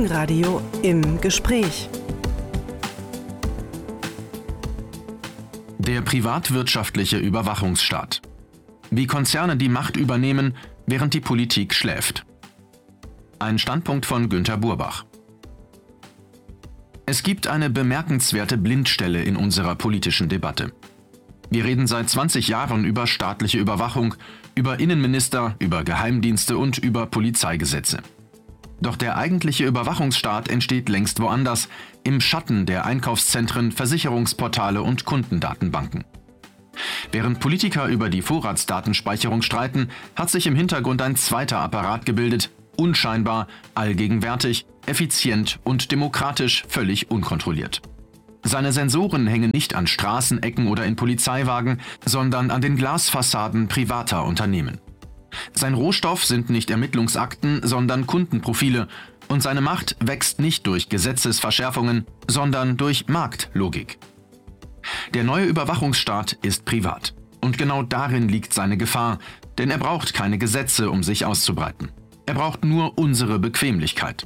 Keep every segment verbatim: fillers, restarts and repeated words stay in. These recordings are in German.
Morgenradio im Gespräch. Der privatwirtschaftliche Überwachungsstaat. Wie Konzerne die Macht übernehmen, während die Politik schläft. Ein Standpunkt von Günter Burbach. Es gibt eine bemerkenswerte Blindstelle in unserer politischen Debatte. Wir reden seit zwanzig Jahren über staatliche Überwachung, über Innenminister, über Geheimdienste und über Polizeigesetze. Doch der eigentliche Überwachungsstaat entsteht längst woanders, im Schatten der Einkaufszentren, Versicherungsportale und Kundendatenbanken. Während Politiker über die Vorratsdatenspeicherung streiten, hat sich im Hintergrund ein zweiter Apparat gebildet, unscheinbar, allgegenwärtig, effizient und demokratisch völlig unkontrolliert. Seine Sensoren hängen nicht an Straßenecken oder in Polizeiwagen, sondern an den Glasfassaden privater Unternehmen. Sein Rohstoff sind nicht Ermittlungsakten, sondern Kundenprofile, und seine Macht wächst nicht durch Gesetzesverschärfungen, sondern durch Marktlogik. Der neue Überwachungsstaat ist privat. Und genau darin liegt seine Gefahr, denn er braucht keine Gesetze, um sich auszubreiten. Er braucht nur unsere Bequemlichkeit.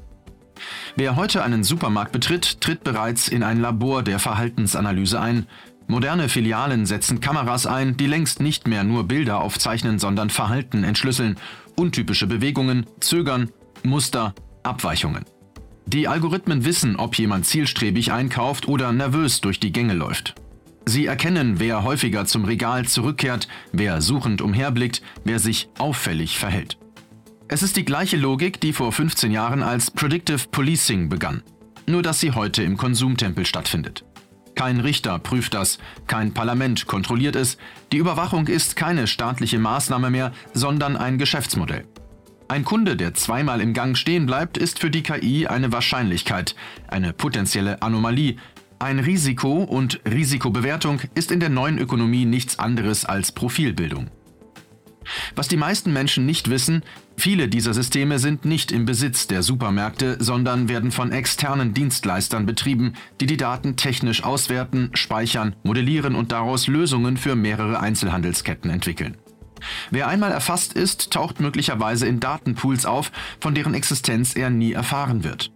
Wer heute einen Supermarkt betritt, tritt bereits in ein Labor der Verhaltensanalyse ein. Moderne Filialen setzen Kameras ein, die längst nicht mehr nur Bilder aufzeichnen, sondern Verhalten entschlüsseln, untypische Bewegungen, Zögern, Muster, Abweichungen. Die Algorithmen wissen, ob jemand zielstrebig einkauft oder nervös durch die Gänge läuft. Sie erkennen, wer häufiger zum Regal zurückkehrt, wer suchend umherblickt, wer sich auffällig verhält. Es ist die gleiche Logik, die vor fünfzehn Jahren als Predictive Policing begann, nur dass sie heute im Konsumtempel stattfindet. Kein Richter prüft das, kein Parlament kontrolliert es, die Überwachung ist keine staatliche Maßnahme mehr, sondern ein Geschäftsmodell. Ein Kunde, der zweimal im Gang stehen bleibt, ist für die K I eine Wahrscheinlichkeit, eine potenzielle Anomalie. Ein Risiko und Risikobewertung ist in der neuen Ökonomie nichts anderes als Profilbildung. Was die meisten Menschen nicht wissen, viele dieser Systeme sind nicht im Besitz der Supermärkte, sondern werden von externen Dienstleistern betrieben, die die Daten technisch auswerten, speichern, modellieren und daraus Lösungen für mehrere Einzelhandelsketten entwickeln. Wer einmal erfasst ist, taucht möglicherweise in Datenpools auf, von deren Existenz er nie erfahren wird.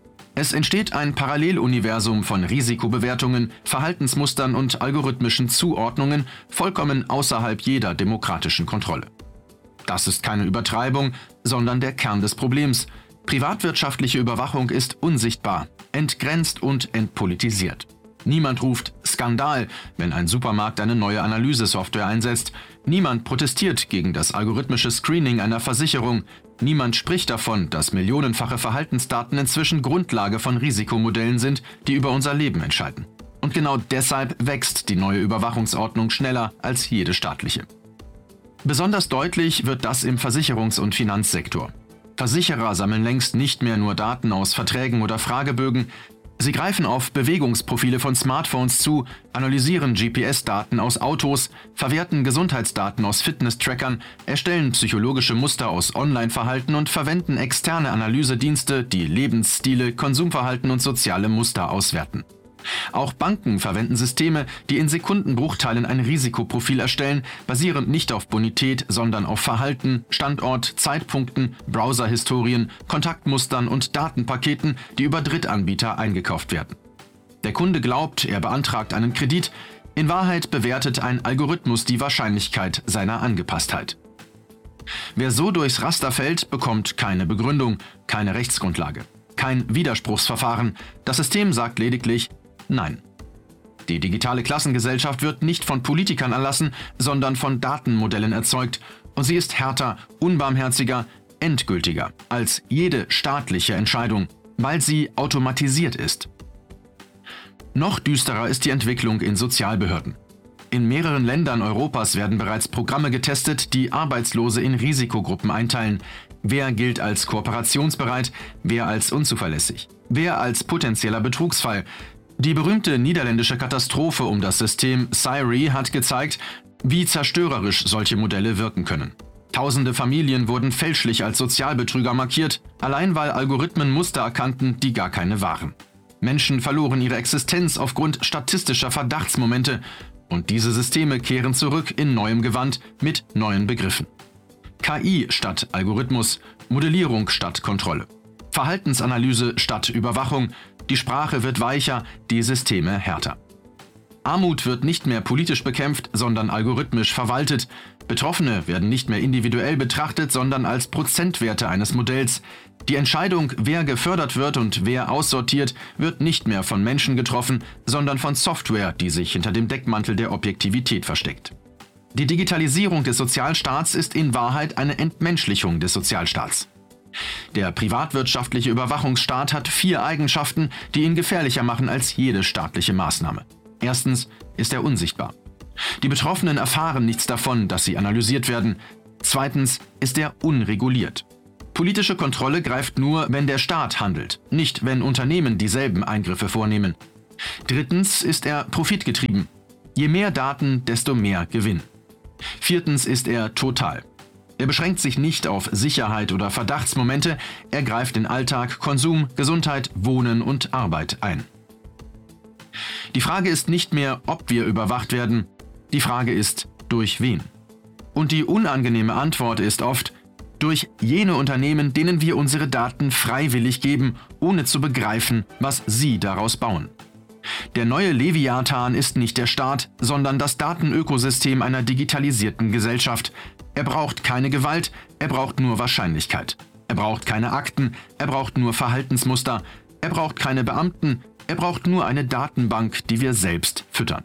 Es entsteht ein Paralleluniversum von Risikobewertungen, Verhaltensmustern und algorithmischen Zuordnungen, vollkommen außerhalb jeder demokratischen Kontrolle. Das ist keine Übertreibung, sondern der Kern des Problems. Privatwirtschaftliche Überwachung ist unsichtbar, entgrenzt und entpolitisiert. Niemand ruft Skandal, wenn ein Supermarkt eine neue Analysesoftware einsetzt. Niemand protestiert gegen das algorithmische Screening einer Versicherung. Niemand spricht davon, dass millionenfache Verhaltensdaten inzwischen Grundlage von Risikomodellen sind, die über unser Leben entscheiden. Und genau deshalb wächst die neue Überwachungsordnung schneller als jede staatliche. Besonders deutlich wird das im Versicherungs- und Finanzsektor. Versicherer sammeln längst nicht mehr nur Daten aus Verträgen oder Fragebögen. Sie greifen auf Bewegungsprofile von Smartphones zu, analysieren G P S-Daten aus Autos, verwerten Gesundheitsdaten aus Fitness-Trackern, erstellen psychologische Muster aus Online-Verhalten und verwenden externe Analysedienste, die Lebensstile, Konsumverhalten und soziale Muster auswerten. Auch Banken verwenden Systeme, die in Sekundenbruchteilen ein Risikoprofil erstellen, basierend nicht auf Bonität, sondern auf Verhalten, Standort, Zeitpunkten, Browserhistorien, Kontaktmustern und Datenpaketen, die über Drittanbieter eingekauft werden. Der Kunde glaubt, er beantragt einen Kredit, in Wahrheit bewertet ein Algorithmus die Wahrscheinlichkeit seiner Angepasstheit. Wer so durchs Raster fällt, bekommt keine Begründung, keine Rechtsgrundlage, kein Widerspruchsverfahren. Das System sagt lediglich Nein. Die digitale Klassengesellschaft wird nicht von Politikern erlassen, sondern von Datenmodellen erzeugt, und sie ist härter, unbarmherziger, endgültiger als jede staatliche Entscheidung, weil sie automatisiert ist. Noch düsterer ist die Entwicklung in Sozialbehörden. In mehreren Ländern Europas werden bereits Programme getestet, die Arbeitslose in Risikogruppen einteilen. Wer gilt als kooperationsbereit, wer als unzuverlässig, wer als potenzieller Betrugsfall. Die berühmte niederländische Katastrophe um das System Syri hat gezeigt, wie zerstörerisch solche Modelle wirken können. Tausende Familien wurden fälschlich als Sozialbetrüger markiert, allein weil Algorithmen Muster erkannten, die gar keine waren. Menschen verloren ihre Existenz aufgrund statistischer Verdachtsmomente, und diese Systeme kehren zurück in neuem Gewand mit neuen Begriffen. K I statt Algorithmus, Modellierung statt Kontrolle. Verhaltensanalyse statt Überwachung. Die Sprache wird weicher, die Systeme härter. Armut wird nicht mehr politisch bekämpft, sondern algorithmisch verwaltet. Betroffene werden nicht mehr individuell betrachtet, sondern als Prozentwerte eines Modells. Die Entscheidung, wer gefördert wird und wer aussortiert, wird nicht mehr von Menschen getroffen, sondern von Software, die sich hinter dem Deckmantel der Objektivität versteckt. Die Digitalisierung des Sozialstaats ist in Wahrheit eine Entmenschlichung des Sozialstaats. Der privatwirtschaftliche Überwachungsstaat hat vier Eigenschaften, die ihn gefährlicher machen als jede staatliche Maßnahme. Erstens ist er unsichtbar. Die Betroffenen erfahren nichts davon, dass sie analysiert werden. Zweitens ist er unreguliert. Politische Kontrolle greift nur, wenn der Staat handelt, nicht wenn Unternehmen dieselben Eingriffe vornehmen. Drittens ist er profitgetrieben. Je mehr Daten, desto mehr Gewinn. Viertens ist er total. Er beschränkt sich nicht auf Sicherheit oder Verdachtsmomente, er greift in Alltag, Konsum, Gesundheit, Wohnen und Arbeit ein. Die Frage ist nicht mehr, ob wir überwacht werden, die Frage ist, durch wen. Und die unangenehme Antwort ist oft, durch jene Unternehmen, denen wir unsere Daten freiwillig geben, ohne zu begreifen, was sie daraus bauen. Der neue Leviathan ist nicht der Staat, sondern das Datenökosystem einer digitalisierten Gesellschaft. Er braucht keine Gewalt, er braucht nur Wahrscheinlichkeit. Er braucht keine Akten, er braucht nur Verhaltensmuster. Er braucht keine Beamten, er braucht nur eine Datenbank, die wir selbst füttern.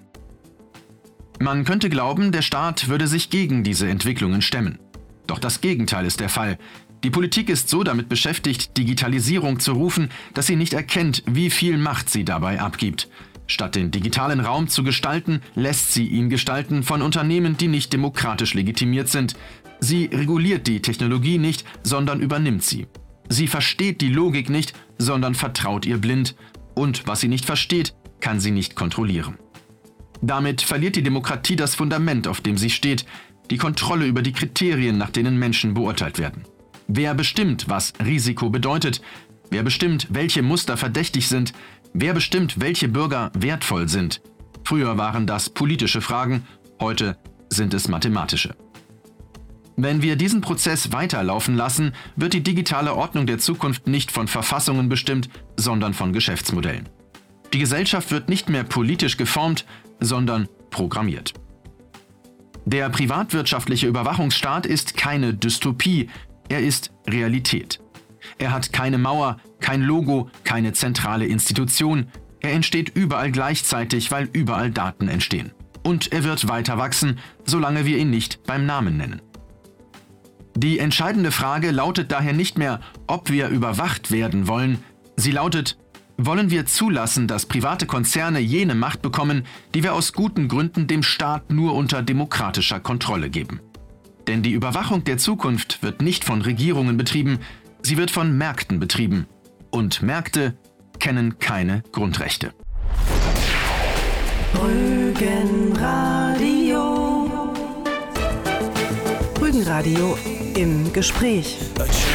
Man könnte glauben, der Staat würde sich gegen diese Entwicklungen stemmen. Doch das Gegenteil ist der Fall. Die Politik ist so damit beschäftigt, Digitalisierung zu rufen, dass sie nicht erkennt, wie viel Macht sie dabei abgibt. Statt den digitalen Raum zu gestalten, lässt sie ihn gestalten von Unternehmen, die nicht demokratisch legitimiert sind. Sie reguliert die Technologie nicht, sondern übernimmt sie. Sie versteht die Logik nicht, sondern vertraut ihr blind. Und was sie nicht versteht, kann sie nicht kontrollieren. Damit verliert die Demokratie das Fundament, auf dem sie steht, die Kontrolle über die Kriterien, nach denen Menschen beurteilt werden. Wer bestimmt, was Risiko bedeutet? Wer bestimmt, welche Muster verdächtig sind? Wer bestimmt, welche Bürger wertvoll sind? Früher waren das politische Fragen, heute sind es mathematische. Wenn wir diesen Prozess weiterlaufen lassen, wird die digitale Ordnung der Zukunft nicht von Verfassungen bestimmt, sondern von Geschäftsmodellen. Die Gesellschaft wird nicht mehr politisch geformt, sondern programmiert. Der privatwirtschaftliche Überwachungsstaat ist keine Dystopie, er ist Realität. Er hat keine Mauer, kein Logo, keine zentrale Institution. Er entsteht überall gleichzeitig, weil überall Daten entstehen. Und er wird weiter wachsen, solange wir ihn nicht beim Namen nennen. Die entscheidende Frage lautet daher nicht mehr, ob wir überwacht werden wollen. Sie lautet, wollen wir zulassen, dass private Konzerne jene Macht bekommen, die wir aus guten Gründen dem Staat nur unter demokratischer Kontrolle geben? Denn die Überwachung der Zukunft wird nicht von Regierungen betrieben, sie wird von Märkten betrieben. Und Märkte kennen keine Grundrechte. Rügenradio. Rügenradio im Gespräch.